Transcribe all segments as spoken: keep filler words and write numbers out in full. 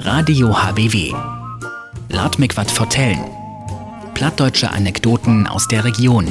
Radio H B W. Lad mich wat vertellen. Plattdeutsche Anekdoten aus der Region.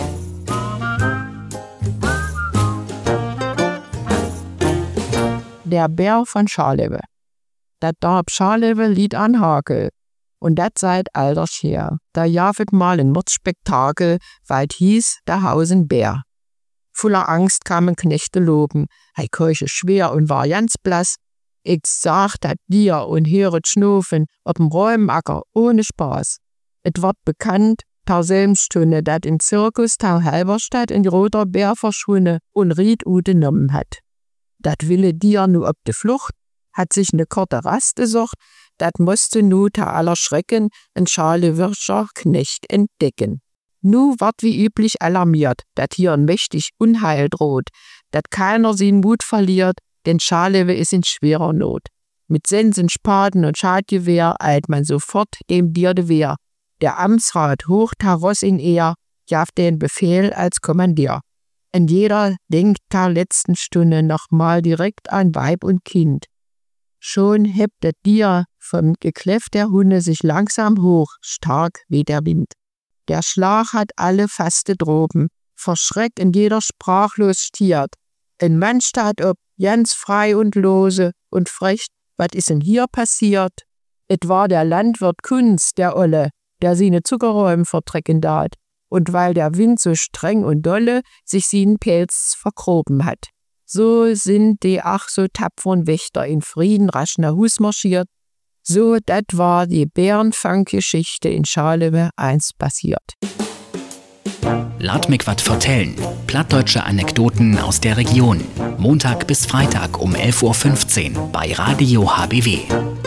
Der Bär von Scharlewe. Dat Dorf Scharlewe liegt an Hakel. Und dat seit alters her. Da javet mal ein Mordspektakel, weil hieß, da hausen Bär. Voller Angst kamen Knechte loben. Hei keuche schwer und war ganz blass. Ich sag dat dir und höret schnufen, ob'm Räumacker ohne Spaß. Et wird bekannt, tau selben Stunde, dat im Zirkus tau Halberstadt ein roter Bär verschwunne und Ried ute nommen hat. Dat wille dir nu ob de Flucht, hat sich ne korte Rast gesucht, dat musste nu ta aller Schrecken en Scharlewischer Knecht entdecken. Nu ward wie üblich alarmiert, dat hier ein mächtig Unheil droht, dat keiner sin Mut verliert, denn Scharlewe is in schwerer Not. Mit Sensen, Spaten und Schadgewehr eilt man sofort dem dir de Wehr. Der Amtsrat hocht Ross in Ehr, jaft den Befehl als Kommandier. Und jeder denkt ta letzten Stunde noch mal direkt an Weib und Kind. Schon hebt der Tier vom Gekläff der Hunde sich langsam hoch, stark wie der Wind. Der Schlag hat alle fast gedroben, verschreckt in jeder sprachlos stiert. Ein Mann steht ob, ganz frei und lose und frech, wat is denn hier passiert? Et war der Landwirt Kunz, der Olle, der sine Zuckerräume vertrecken dat, und weil der Wind so streng und dolle sich sin Pelz verkroben hat. So sind die ach so tapfern Wächter in Frieden rasch nach Hus marschiert. So dat war die Bärenfanggeschichte in Scharlewe einst passiert. Lad mich wat vertellen. Plattdeutsche Anekdoten aus der Region. Montag bis Freitag um elf Uhr fünfzehn bei Radio H B W.